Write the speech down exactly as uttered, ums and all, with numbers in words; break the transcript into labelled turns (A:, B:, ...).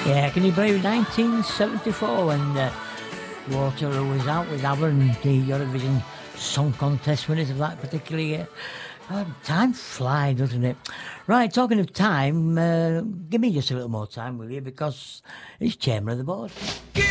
A: Yeah, can you believe nineteen seventy-four when uh, Waterloo was out with ABBA and the Eurovision Song Contest winners of that particular year? Oh, time flies, doesn't it? Right, talking of time, uh, give me just a little more time, will you? Because it's chairman of the board.